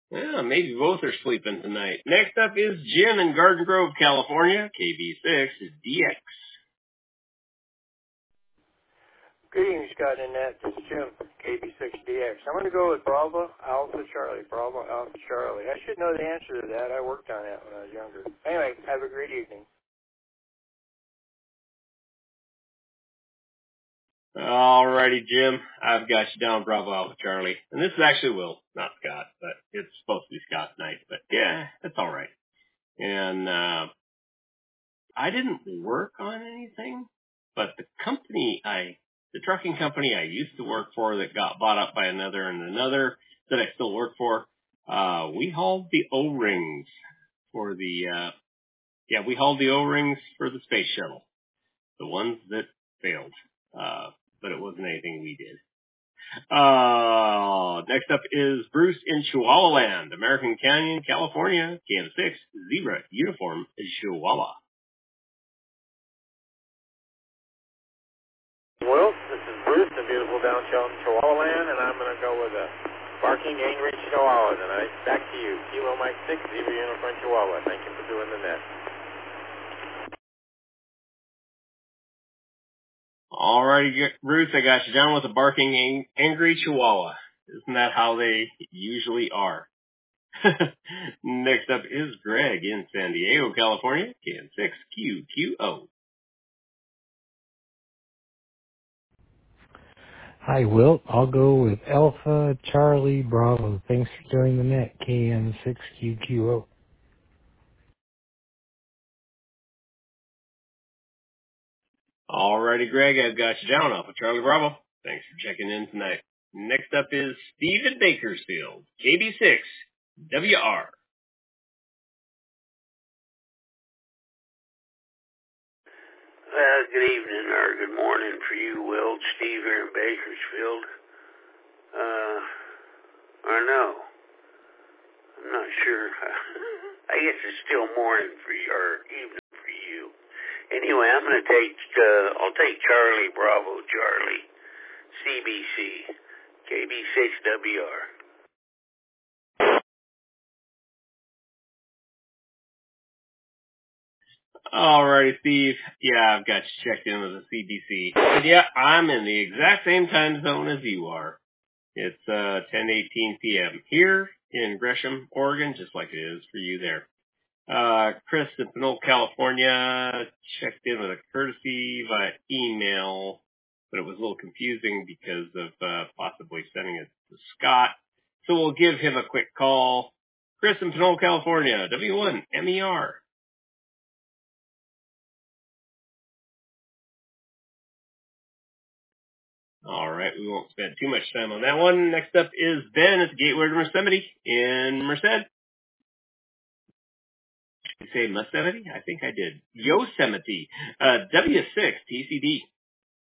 Yeah, maybe both are sleeping tonight. Next up is Jim in Garden Grove, California, KB6 DX. Greetings, Scott and Nat. This is Jim, KB6DX. I'm going to go with Bravo Alpha Charlie. Bravo Alpha Charlie. I should know the answer to that. I worked on that when I was younger. Anyway, have a great evening. Alrighty, Jim. I've got you down Bravo Alpha Charlie. And this is actually Will, not Scott, but it's supposed to be Scott's night. But yeah, that's alright. And I didn't work on anything, but the trucking company I used to work for that got bought up by another and another that I still work for, we hauled the O-rings for the space shuttle. The ones that failed. But it wasn't anything we did. Next up is Bruce in Chihuahua Land, American Canyon, California, KM6, Zebra, Uniform, Chihuahua. Well, this is Bruce in beautiful downtown Chihuahua Land, and I'm going to go with a barking angry Chihuahua tonight. Back to you. Kilo Mike 6, Zebra Uniform Chihuahua. Thank you for doing the net. Alrighty, Bruce, I got you down with a barking angry Chihuahua. Isn't that how they usually are? Next up is Greg in San Diego, California, KM6QQO. Hi, Wilt. I'll go with Alpha Charlie Bravo. Thanks for doing the net, KM6QQO. Alrighty, Greg, I've got you down off of Charlie Bravo. Thanks for checking in tonight. Next up is Steve in Bakersfield, KB6WR. Good evening or good morning for you, Will. Steve here in Bakersfield. Or no, I'm not sure. I guess it's still morning for you or evening for you. Anyway, I'll take Charlie Bravo Charlie, CBC, KB6WR. Alrighty, Steve. Yeah, I've got you checked in with the CBC. And yeah, I'm in the exact same time zone as you are. It's 10:18 p.m. here in Gresham, Oregon, just like it is for you there. Chris in Pinole, California, checked in with a courtesy via email, but it was a little confusing because of possibly sending it to Scott. So we'll give him a quick call. Chris in Pinole, California, W1MER. All right, we won't spend too much time on that one. Next up is Ben at the Gateway to Yosemite in Merced. Did you say Yosemite? I think I did. Yosemite. W6 TCD.